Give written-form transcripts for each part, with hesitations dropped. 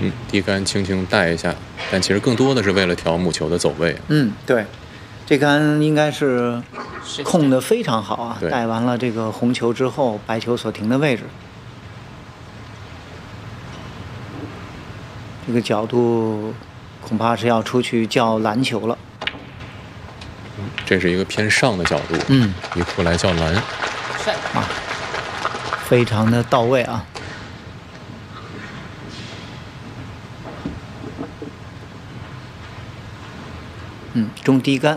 低杆轻轻带一下，但其实更多的是为了调母球的走位。 对，这杆应该是控得非常好啊，带完了这个红球之后，白球所停的位置，这个角度恐怕是要出去叫蓝球了。 这是一个偏上的角度，一库来叫蓝， 非常的到位啊。中低杆，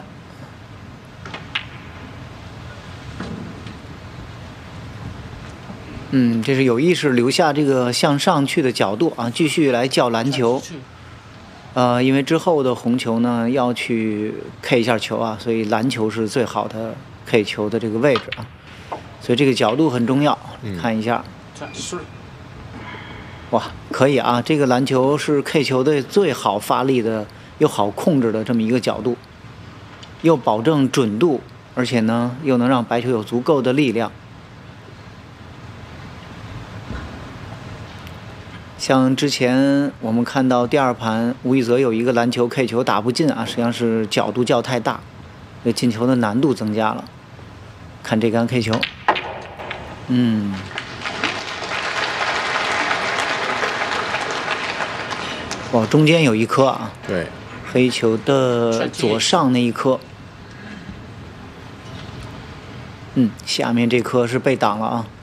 这是有意识留下这个向上去的角度啊，继续来叫蓝球。因为之后的红球呢要去 K 一下球啊，所以蓝球是最好的 K 球的这个位置啊，所以这个角度很重要。看一下，哇，可以啊，这个蓝球是 K 球的最好发力的又好控制的这么一个角度，又保证准度，而且呢又能让白球有足够的力量。像之前我们看到第二盘吴亦泽有一个蓝球 K 球打不进啊，实际上是角度较太大，这进球的难度增加了。看这杆 K 球，哇，中间有一颗啊， 对， 黑球的左上那一颗，下面这颗是被挡了啊。